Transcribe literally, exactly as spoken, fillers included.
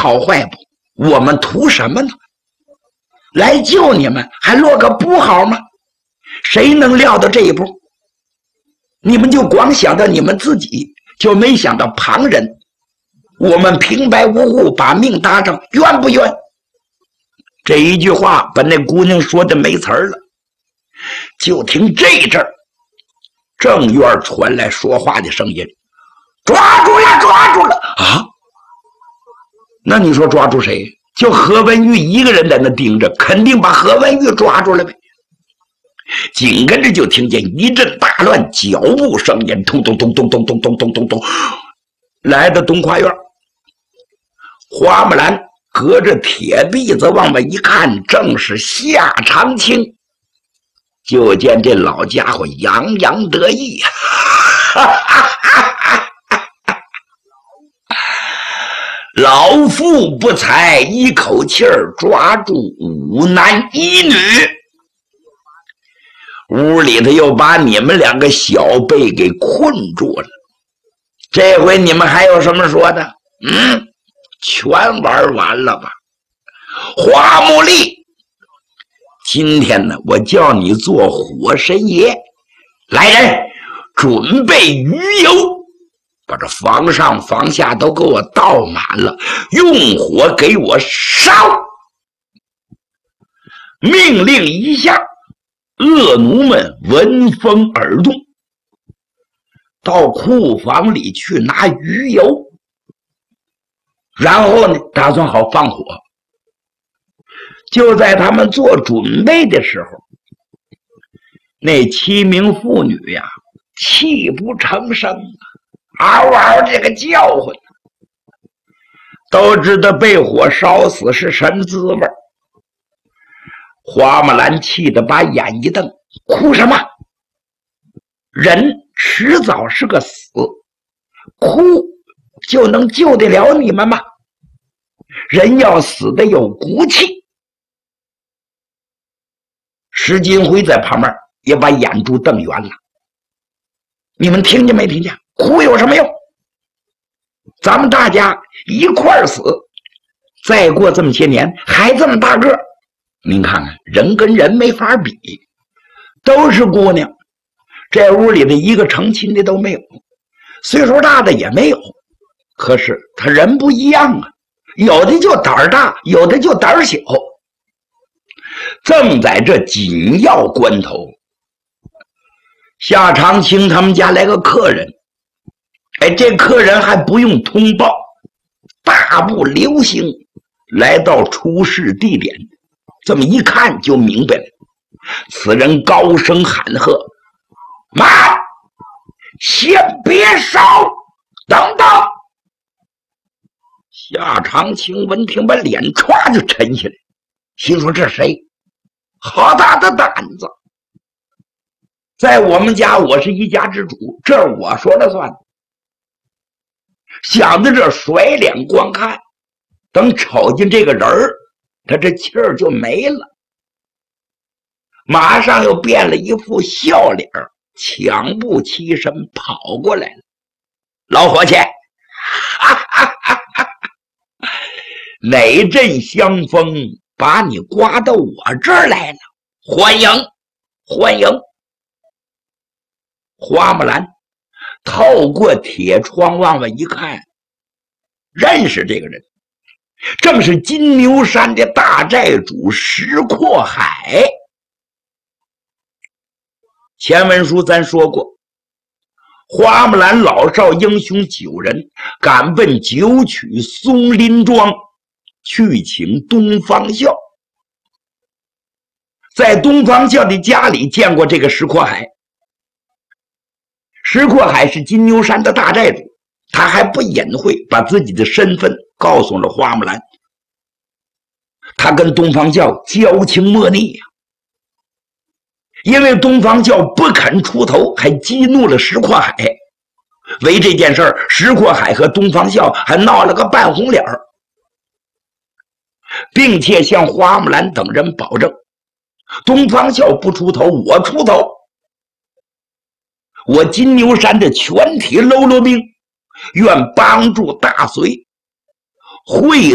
好坏不？我们图什么呢？来救你们，还落个不好吗？谁能料到这一步？你们就光想到你们自己，就没想到旁人。我们平白无故把命搭上，冤不冤？这一句话把那姑娘说的没词儿了。就听这阵儿，正院传来说话的声音：“抓住了，抓住了！”啊，那你说抓住谁？就何文玉一个人在那盯着，肯定把何文玉抓住了呗。紧跟着就听见一阵大乱脚步声音，咚咚咚咚咚咚咚咚咚咚，来到东跨院。花木兰隔着铁篦子往外一看，正是夏长青。就见这老家伙洋洋得意，老妇不才，一口气儿抓住五男一女。屋里头又把你们两个小辈给困住了，这回你们还有什么说的？嗯，全玩完了吧？花木丽，今天呢，我叫你做火神爷，来人，准备鱼油，把这房上房下都给我倒满了，用火给我烧。命令一下，恶奴们闻风而动，到库房里去拿鱼油，然后呢，打算好放火。就在他们做准备的时候，那七名妇女呀、啊，泣不成声，嗷嗷这个叫唤，都知道被火烧死是什么滋味。花木兰气得把眼一瞪，哭什么？人迟早是个死，哭就能救得了你们吗？人要死的有骨气。石金辉在旁边也把眼珠瞪圆了。你们听见没听见？哭有什么用？咱们大家一块儿死，再过这么些年还这么大个，您看看人跟人没法比，都是姑娘，这屋里的一个成亲的都没有，岁数大的也没有，可是他人不一样啊，有的就胆大，有的就胆小。正在这紧要关头，夏长青他们家来个客人，哎，这客人还不用通报，大步流星来到出事地点，这么一看就明白了。此人高声喊喝：“妈，先别烧，等等！”夏长青闻听，把脸歘就沉下来，心说这谁？好大的胆子！在我们家，我是一家之主，这我说了算。想到这，甩脸观看，等瞅见这个人儿，他这气儿就没了，马上又变了一副笑脸，抢步起身跑过来了。老伙计，哈哈哈哈，哪阵香风把你刮到我这儿来了？欢迎，欢迎！花木兰透过铁窗往外一看，认识这个人，正是金牛山的大寨主石阔海。前文书咱说过，花木兰老少英雄九人赶奔九曲松林庄去请东方孝，在东方孝的家里见过这个石阔海。石阔海是金牛山的大寨主，他还不隐晦，把自己的身份告诉了花木兰。他跟东方教交情莫逆呀、啊，因为东方教不肯出头，还激怒了石阔海。为这件事儿，石阔海和东方教还闹了个半红脸儿，并且向花木兰等人保证，东方教不出头，我出头。我金牛山的全体喽啰兵愿帮助大隋会